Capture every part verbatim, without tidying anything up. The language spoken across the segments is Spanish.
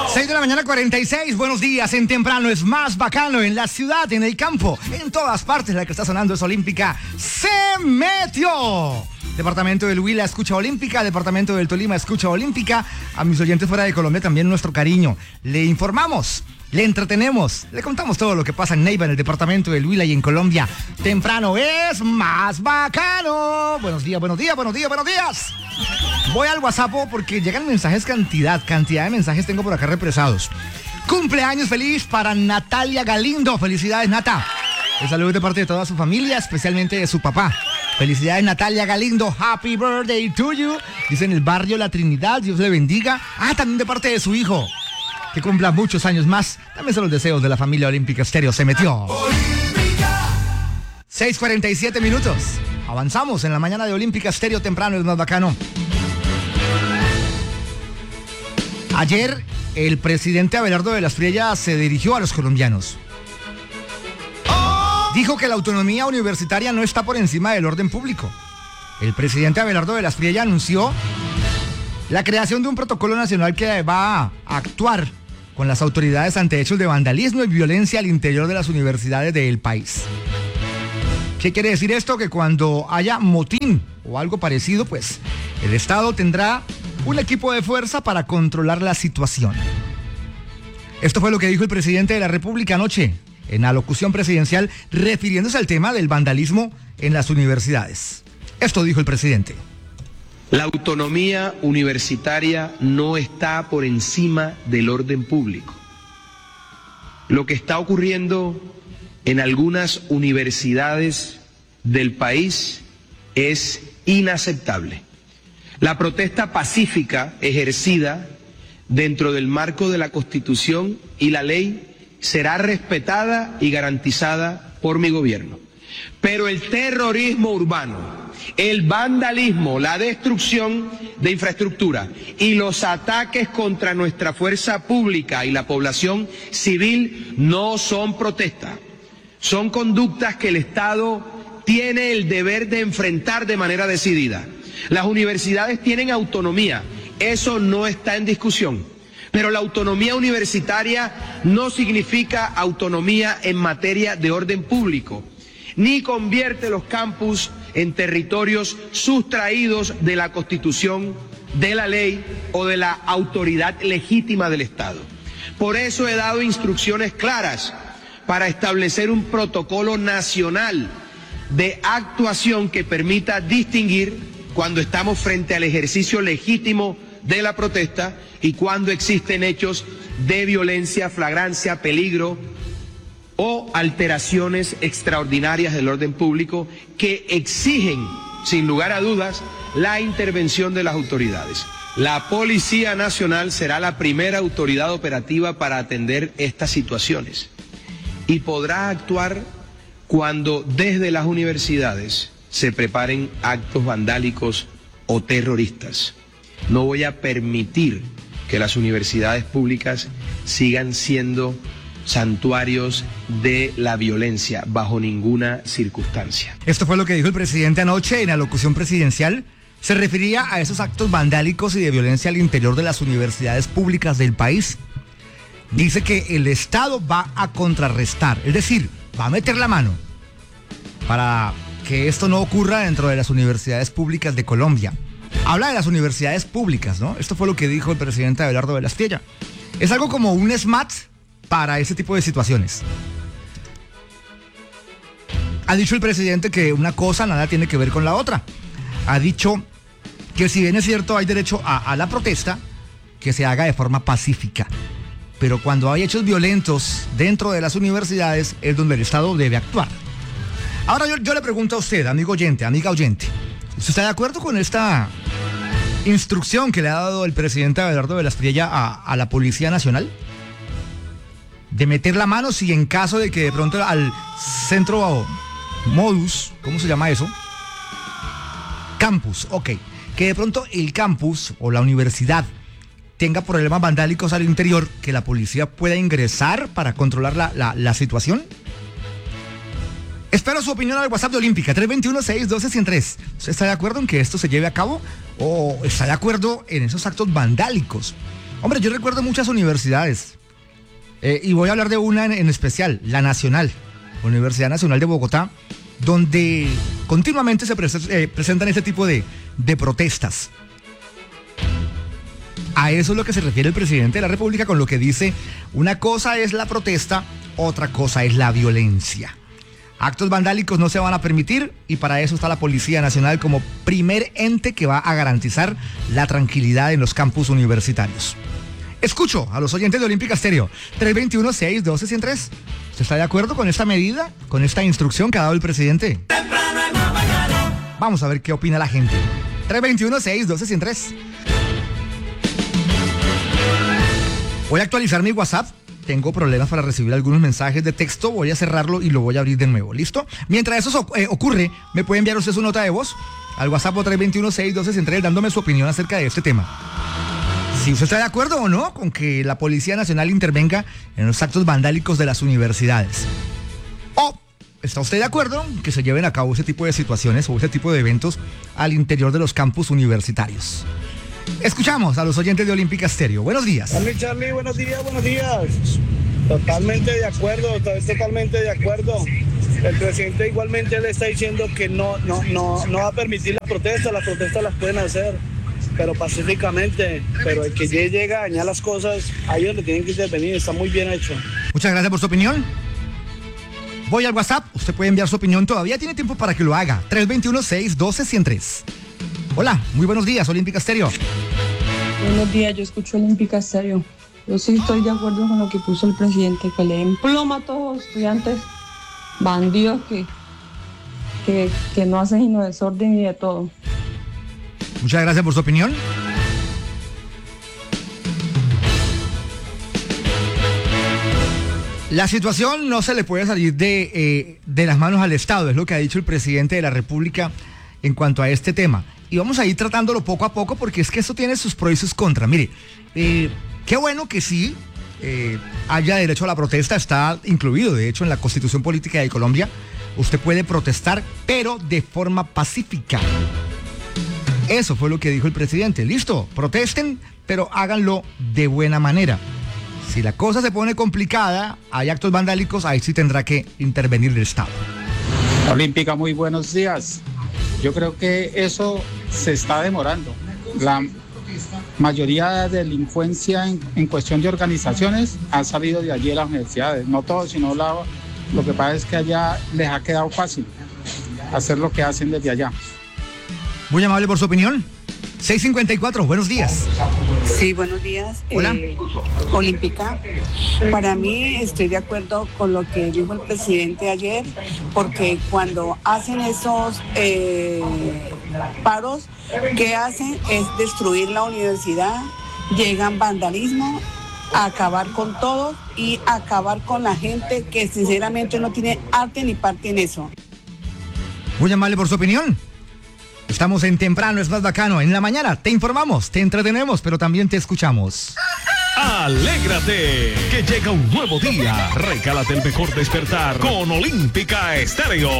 seis de la mañana, cuarenta y seis. Buenos días. En Temprano es más bacano. En la ciudad, en el campo, en todas partes. La que está sonando es Olímpica. ¡Se metió! Departamento del Huila, escucha Olímpica. Departamento del Tolima, escucha Olímpica. A mis oyentes fuera de Colombia también nuestro cariño. Le informamos, le entretenemos, le contamos todo lo que pasa en Neiva, en el departamento del Huila y en Colombia. Temprano es más bacano. Buenos días, buenos días, buenos días, buenos días. Voy al WhatsApp porque llegan mensajes cantidad, cantidad de mensajes tengo por acá represados. Cumpleaños feliz para Natalia Galindo. Felicidades, Nata. El saludo de parte de toda su familia, especialmente de su papá. Felicidades, Natalia Galindo. Happy birthday to you. Dice en el barrio La Trinidad, Dios le bendiga. Ah, también de parte de su hijo. Que cumpla muchos años más. También son los deseos de la familia Olímpica Estéreo. Se metió. seis cuarenta y siete minutos. Avanzamos en la mañana de Olímpica Estéreo. Temprano es más bacano. Ayer, el presidente Abelardo de las Priellas se dirigió a los colombianos. Dijo que la autonomía universitaria no está por encima del orden público. El presidente Abelardo de las Priellas anunció la creación de un protocolo nacional que va a actuar con las autoridades ante hechos de vandalismo y violencia al interior de las universidades del país. ¿Qué quiere decir esto? Que cuando haya motín o algo parecido, pues el Estado tendrá un equipo de fuerza para controlar la situación. Esto fue lo que dijo el presidente de la República anoche en la locución presidencial refiriéndose al tema del vandalismo en las universidades. Esto dijo el presidente. La autonomía universitaria no está por encima del orden público. Lo que está ocurriendo en algunas universidades del país es inaceptable. La protesta pacífica ejercida dentro del marco de la Constitución y la ley será respetada y garantizada por mi gobierno. Pero el terrorismo urbano, el vandalismo, la destrucción de infraestructura y los ataques contra nuestra fuerza pública y la población civil no son protestas. Son conductas que el Estado tiene el deber de enfrentar de manera decidida. Las universidades tienen autonomía, eso no está en discusión. Pero la autonomía universitaria no significa autonomía en materia de orden público, ni convierte los campus en territorios sustraídos de la Constitución, de la ley o de la autoridad legítima del Estado. Por eso he dado instrucciones claras para establecer un protocolo nacional de actuación que permita distinguir cuando estamos frente al ejercicio legítimo de la protesta y cuando existen hechos de violencia, flagrancia, peligro o alteraciones extraordinarias del orden público que exigen, sin lugar a dudas, la intervención de las autoridades. La Policía Nacional será la primera autoridad operativa para atender estas situaciones y podrá actuar cuando desde las universidades se preparen actos vandálicos o terroristas. No voy a permitir que las universidades públicas sigan siendo santuarios de la violencia bajo ninguna circunstancia. Esto fue lo que dijo el presidente anoche en la locución presidencial. Se refería a esos actos vandálicos y de violencia al interior de las universidades públicas del país. Dice que el Estado va a contrarrestar, es decir, va a meter la mano para que esto no ocurra dentro de las universidades públicas de Colombia. Habla de las universidades públicas, ¿no? Esto fue lo que dijo el presidente Abelardo de las Priellas. Es algo como un SMAT para ese tipo de situaciones. Ha dicho el presidente que una cosa nada tiene que ver con la otra. Ha dicho que si bien es cierto hay derecho a, a la protesta, que se haga de forma pacífica. Pero cuando hay hechos violentos dentro de las universidades es donde el Estado debe actuar. Ahora yo, yo le pregunto a usted, amigo oyente, amiga oyente, ¿usted está de acuerdo con esta instrucción que le ha dado el presidente Abelardo de las Priellas a, a la Policía Nacional? De meter la mano si en caso de que de pronto al centro modus, ¿cómo se llama eso? Campus, ok. Que de pronto el campus o la universidad tenga problemas vandálicos al interior, que la policía pueda ingresar para controlar la, la, la situación. Espero su opinión al WhatsApp de Olímpica, tres dos uno, seis uno dos, uno cero tres. ¿Usted está de acuerdo en que esto se lleve a cabo o está de acuerdo en esos actos vandálicos? Hombre, yo recuerdo muchas universidades, eh, y voy a hablar de una en, en especial, la Nacional, Universidad Nacional de Bogotá, donde continuamente se pres eh, presentan este tipo de, de protestas. A eso es lo que se refiere el presidente de la República con lo que dice, una cosa es la protesta, otra cosa es la violencia. Actos vandálicos no se van a permitir y para eso está la Policía Nacional como primer ente que va a garantizar la tranquilidad en los campus universitarios. Escucho a los oyentes de Olímpica Estéreo, tres dos uno, seis uno dos, uno cero tres. ¿Usted está de acuerdo con esta medida, con esta instrucción que ha dado el presidente? Vamos a ver qué opina la gente. tres dos uno, seis uno dos, uno cero tres. Voy a actualizar mi WhatsApp. Tengo problemas para recibir algunos mensajes de texto. Voy a cerrarlo y lo voy a abrir de nuevo. ¿Listo? Mientras eso eh, ocurre, me puede enviar usted su nota de voz al WhatsApp tres dos uno, seis uno dos, uno cero tres dándome su opinión acerca de este tema. Si usted está de acuerdo o no con que la Policía Nacional intervenga en los actos vandálicos de las universidades. O está usted de acuerdo en que se lleven a cabo ese tipo de situaciones o ese tipo de eventos al interior de los campus universitarios. Escuchamos a los oyentes de Olímpica Estéreo. Buenos días. Charlie, Charlie, buenos días, buenos días. Totalmente de acuerdo, estoy totalmente de acuerdo. El presidente igualmente le está diciendo que no, no, no, no va a permitir las protestas, las protestas las pueden hacer, pero pacíficamente. Pero el que llega a dañar las cosas, a ellos le tienen que intervenir, está muy bien hecho. Muchas gracias por su opinión. Voy al WhatsApp, usted puede enviar su opinión, todavía tiene tiempo para que lo haga. tres dos uno, seis uno dos, uno cero tres. Hola, muy buenos días, Olímpica Estéreo. Buenos días, yo escucho Olímpica Estéreo. Yo sí estoy de acuerdo con lo que puso el presidente, que le den ploma a todos los estudiantes bandidos que, que, que no hacen sino desorden y de todo. Muchas gracias por su opinión. La situación no se le puede salir de, eh, de las manos al Estado, es lo que ha dicho el presidente de la República en cuanto a este tema. Y vamos a ir tratándolo poco a poco porque es que esto tiene sus pros y sus contras. Mire, eh, qué bueno que sí eh, haya derecho a la protesta, está incluido de hecho en la Constitución Política de Colombia. Usted puede protestar, pero de forma pacífica. Eso fue lo que dijo el presidente. Listo, protesten, pero háganlo de buena manera. Si la cosa se pone complicada, hay actos vandálicos, ahí sí tendrá que intervenir el Estado. Olímpica, muy buenos días. Yo creo que eso se está demorando. La mayoría de delincuencia en, en cuestión de organizaciones ha salido de allí de las universidades. No todo, sino la, lo que pasa es que allá les ha quedado fácil hacer lo que hacen desde allá. Muy amable por su opinión. seis cincuenta y cuatro, buenos días. Sí, buenos días. Hola. Eh, Olímpica. Para mí estoy de acuerdo con lo que dijo el presidente ayer, porque cuando hacen esos eh, paros, ¿qué hacen? Es destruir la universidad, llegan vandalismo, a acabar con todo y acabar con la gente que sinceramente no tiene arte ni parte en eso. Muy amable por su opinión. Estamos en Temprano es más bacano. En la mañana te informamos, te entretenemos, pero también te escuchamos. Alégrate, que llega un nuevo día. Regálate el mejor despertar con Olímpica Estéreo.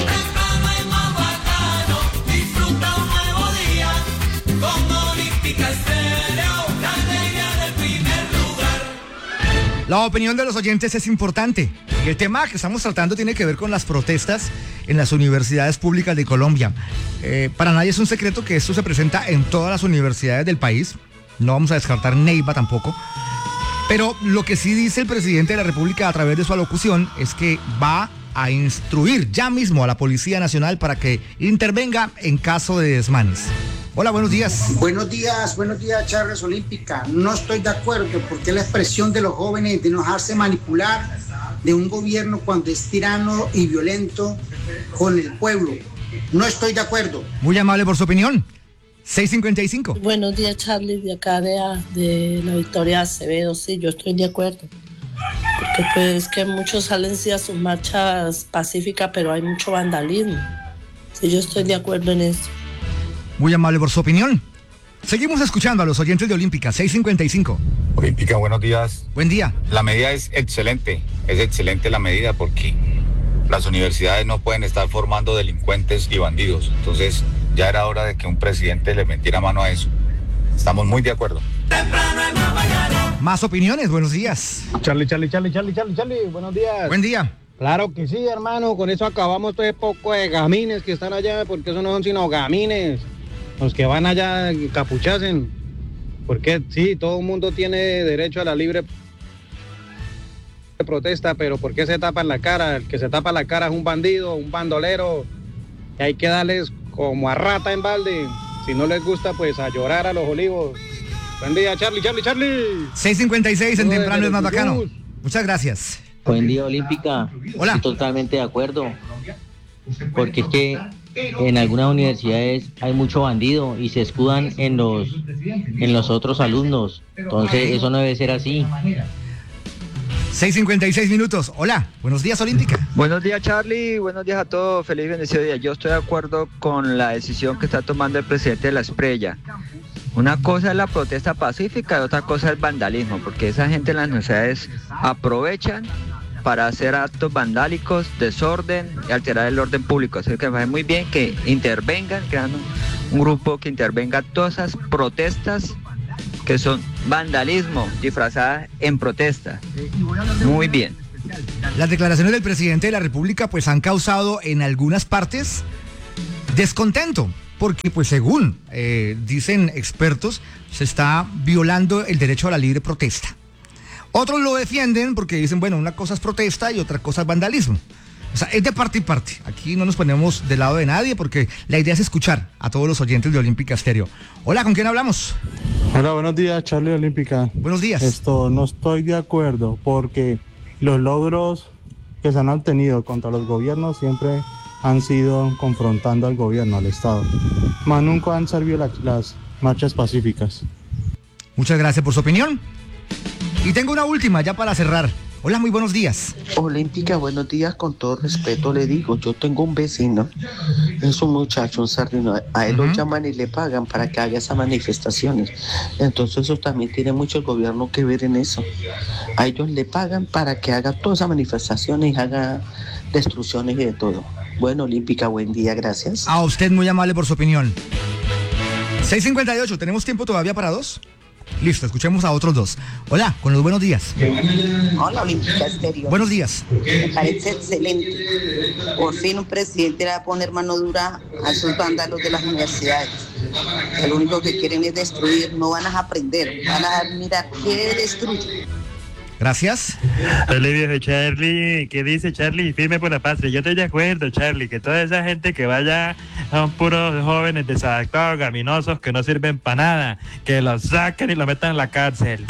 Disfruta un nuevo día con Olímpica Estéreo, la alegría del primer lugar. La opinión de los oyentes es importante. Y el tema que estamos tratando tiene que ver con las protestas en las universidades públicas de Colombia. Eh, para nadie es un secreto que esto se presenta en todas las universidades del país. No vamos a descartar Neiva tampoco. Pero lo que sí dice el presidente de la República a través de su alocución es que va a instruir ya mismo a la Policía Nacional para que intervenga en caso de desmanes. Hola, buenos días. Buenos días, buenos días, Charles Olímpica. No estoy de acuerdo porque la expresión de los jóvenes de enojarse manipular de un gobierno cuando es tirano y violento con el pueblo. No estoy de acuerdo. Muy amable por su opinión. seis cincuenta y cinco. Buenos días, Charlie, de acá de, de la Victoria Acevedo. Sí, yo estoy de acuerdo. Porque pues que muchos salen sí a sus marchas pacíficas, pero hay mucho vandalismo. Sí, yo estoy de acuerdo en eso. Muy amable por su opinión. Seguimos escuchando a los oyentes de Olímpica, seis cincuenta y cinco. Olímpica, buenos días. Buen día. La medida es excelente, es excelente la medida porque las universidades no pueden estar formando delincuentes y bandidos. Entonces ya era hora de que un presidente le metiera mano a eso. Estamos muy de acuerdo. Temprano es más bacano. Más opiniones, buenos días. Charlie, Charlie, Charlie, Charlie, Charlie, Charlie, buenos días. Buen día. Claro que sí, hermano, con eso acabamos todo el poco de gamines que están allá, porque eso no son sino gamines. Los que van allá capuchacen. Porque sí, todo el mundo tiene derecho a la libre protesta, pero ¿por qué se tapan la cara? El que se tapa la cara es un bandido, un bandolero, y hay que darles como a rata en balde. Si no les gusta, pues a llorar a los olivos. Buen día, Charlie, Charlie, Charlie. seis cincuenta y seis en Temprano es más bacano. Muchas gracias. Buen día, Olímpica. Hola. Estoy totalmente de acuerdo. Porque es que en algunas universidades hay mucho bandido y se escudan en los en los otros alumnos. Entonces, eso no debe ser así. seis cincuenta y seis minutos. Hola, buenos días, Olímpica. Buenos días, Charlie. Buenos días a todos. Feliz y bendecido día. Yo estoy de acuerdo con la decisión que está tomando el presidente de la Esprella. Una cosa es la protesta pacífica y otra cosa es el vandalismo, porque esa gente en las universidades aprovechan para hacer actos vandálicos, desorden y alterar el orden público. Así que me parece muy bien que intervengan, creando un grupo que intervenga todas esas protestas que son vandalismo disfrazadas en protesta. Muy bien. Las declaraciones del presidente de la República pues han causado en algunas partes descontento, porque pues según eh, dicen expertos, se está violando el derecho a la libre protesta. Otros lo defienden porque dicen, bueno, una cosa es protesta y otra cosa es vandalismo. O sea, es de parte y parte. Aquí no nos ponemos del lado de nadie porque la idea es escuchar a todos los oyentes de Olímpica Estéreo. Hola, ¿con quién hablamos? Hola, buenos días, Charlie Olímpica. Buenos días. Esto, no estoy de acuerdo porque los logros que se han obtenido contra los gobiernos siempre han sido confrontando al gobierno, al Estado. Más nunca han servido la, las marchas pacíficas. Muchas gracias por su opinión. Y tengo una última ya para cerrar. Hola, muy buenos días. Olímpica, buenos días, con todo respeto le digo, yo tengo un vecino, es un muchacho, un sardino, a él uh-huh. lo llaman y le pagan para que haga esas manifestaciones, entonces eso también tiene mucho el gobierno que ver en eso, a ellos le pagan para que haga todas esas manifestaciones y haga destrucciones y de todo. Bueno, Olímpica, buen día, gracias. A usted muy amable por su opinión. seis cincuenta y ocho, ¿tenemos tiempo todavía para dos? Listo, escuchemos a otros dos. Hola, con los buenos días. Hola, Olímpica Estéreo. Buenos días. Me parece excelente. Por fin un presidente le va a poner mano dura a esos vándalos de las universidades. Que lo único que quieren es destruir, no van a aprender, van a mirar qué destruye. Gracias. Hola, viejo Charlie. ¿Qué dice Charlie? Firme por la patria. Yo estoy de acuerdo, Charlie, que toda esa gente que vaya son puros jóvenes desadaptados, gaminosos, que no sirven para nada. Que los saquen y los metan en la cárcel.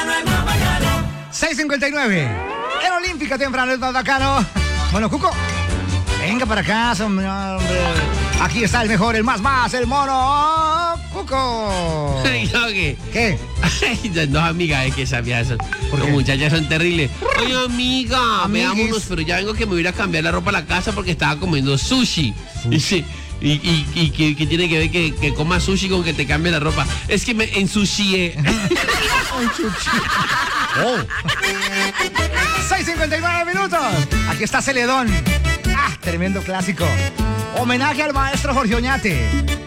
seis cincuenta y nueve. En Olímpica Temprano es más bacano. Bueno, Cuco, venga para acá, hombre. Aquí está el mejor, el más más, el mono Cuco. ¿Qué? ¿Qué? No, amiga, es que sabías eso. Los muchachas son terribles. Oye, amiga, veámonos, pero ya vengo que me voy a ir a cambiar la ropa a la casa porque estaba comiendo sushi. Y sí. Y, y, y que, que tiene que ver que, que coma sushi con que te cambie la ropa. Es que me ensucié. Oh. seis cincuenta y nueve minutos. Aquí está Celedón. Ah, tremendo clásico. Homenaje al maestro Jorge Oñate.